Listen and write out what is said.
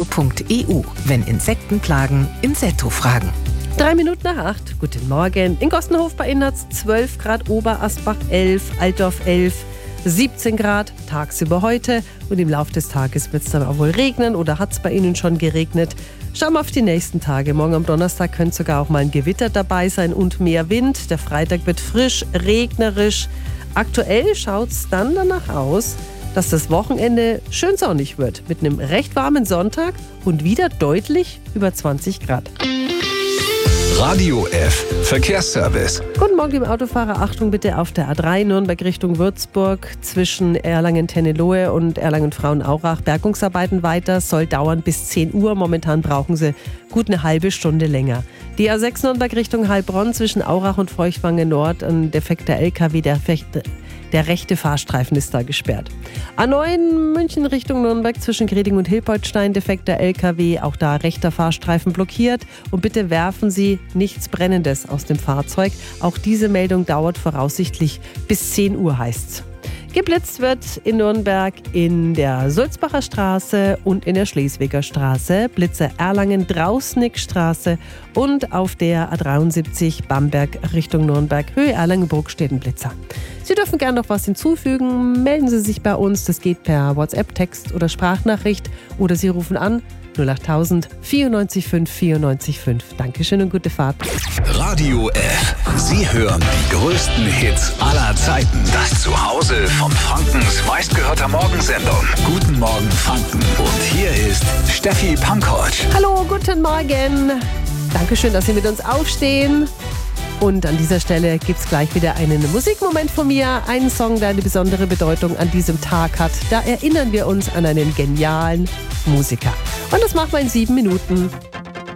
insetto.eu, wenn Insekten plagen, Insetto fragen. 3 Minuten nach 8. Guten Morgen. In Gostenhof bei Ihnen hat es 12 Grad, Oberasbach 11, Altdorf 11, 17 Grad tagsüber heute. Und im Laufe des Tages wird es dann auch wohl regnen oder hat es bei Ihnen schon geregnet. Schauen wir auf die nächsten Tage. Morgen am Donnerstag könnte sogar auch mal ein Gewitter dabei sein und mehr Wind. Der Freitag wird frisch, regnerisch. Aktuell schaut es dann danach aus, dass das Wochenende schön sonnig wird. Mit einem recht warmen Sonntag und wieder deutlich über 20 Grad. Radio F Verkehrsservice. Guten Morgen, liebe Autofahrer. Achtung bitte auf der A3 Nürnberg Richtung Würzburg zwischen Erlangen-Tennelohe und Erlangen-Frauenaurach. Bergungsarbeiten weiter, soll dauern bis 10 Uhr. Momentan brauchen sie gut eine halbe Stunde länger. Die A6 Nürnberg Richtung Heilbronn zwischen Aurach und Feuchtwangen Nord. Ein defekter LKW, der rechte Fahrstreifen ist da gesperrt. A9 München Richtung Nürnberg zwischen Greding und Hilpoltstein, defekter LKW, auch da rechter Fahrstreifen blockiert. Und bitte werfen Sie nichts Brennendes aus dem Fahrzeug. Auch diese Meldung dauert voraussichtlich bis 10 Uhr, heißt's. Geblitzt wird in Nürnberg in der Sulzbacher Straße und in der Schleswiger Straße, Blitzer Erlangen-Drausnickstraße und auf der A73 Bamberg Richtung Nürnberg, Höhe Erlangenburg steht ein Blitzer. Sie dürfen gerne noch was hinzufügen, melden Sie sich bei uns, das geht per WhatsApp, Text oder Sprachnachricht oder Sie rufen an 08000 94 5 94 5. Dankeschön und gute Fahrt. Radio F. Sie hören die größten Hits aller Zeiten. Das Zuhause von Frankens meistgehörter Morgensendung. Guten Morgen Franken. Und hier ist Steffi Pankovic. Hallo, guten Morgen. Dankeschön, dass Sie mit uns aufstehen. Und an dieser Stelle gibt es gleich wieder einen Musikmoment von mir. Einen Song, der eine besondere Bedeutung an diesem Tag hat. Da erinnern wir uns an einen genialen Musiker. Und das machen wir in 7 Minuten.